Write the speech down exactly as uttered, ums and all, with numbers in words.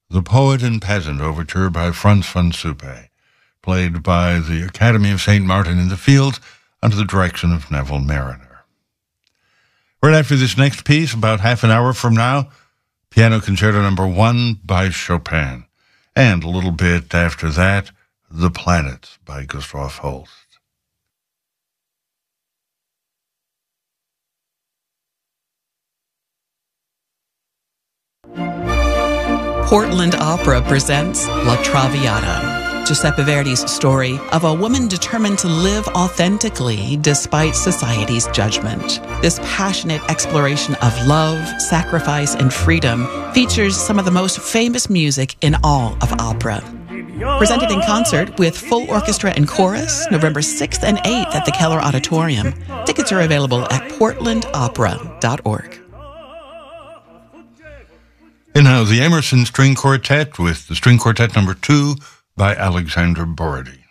The Poet and Peasant Overture by Franz von Suppe, played by the Academy of Saint Martin in the Fields under the direction of Neville Mariner. Right after this next piece, about half an hour from now, Piano Concerto Number One by Chopin, and a little bit after that, The Planets by Gustav Holst. Portland Opera presents La Traviata, Giuseppe Verdi's story of a woman determined to live authentically despite society's judgment. This passionate exploration of love, sacrifice, and freedom features some of the most famous music in all of opera. Presented in concert with full orchestra and chorus, November sixth and eighth at the Keller Auditorium. Tickets are available at portland opera dot org. And now the Emerson String Quartet with the String Quartet Number Two by Alexander Borody.